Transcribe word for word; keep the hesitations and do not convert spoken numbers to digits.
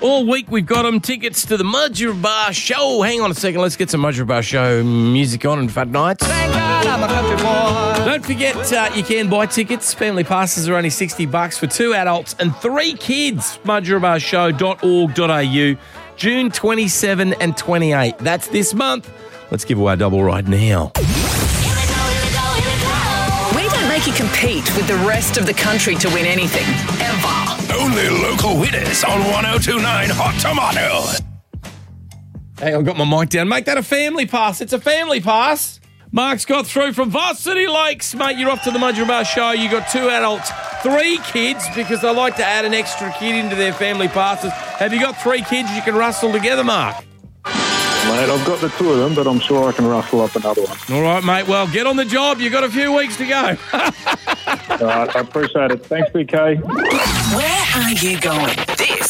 All week we've got them. Tickets to the Mudgeeraba Show. Hang on a second. Let's get some Mudgeeraba Show music on and fat nights. Thank God I'm a country boy. Don't forget, uh, you can buy tickets. Family passes are only sixty bucks for two adults and three kids. mudgeeraba show dot org dot a u. June twenty-seventh and twenty-eighth. That's this month. Let's give away a double ride now. We don't make you compete with the rest of the country to win anything, ever. Only local winners on one oh two point nine Hot Tomato. Hey, I've got my mic down. Make that a family pass. It's a family pass. Mark's got through from Varsity Lakes. Mate, you're off to the Mudgeeraba Show. You got two adults, three kids, because they like to add an extra kid into their family passes. Have you got three kids you can rustle together, Mark? Mate, I've got the two of them, but I'm sure I can rustle up another one. All right, mate. Well, get on the job. You've got a few weeks to go. All right, I appreciate it. Thanks, B K. Where are you going? This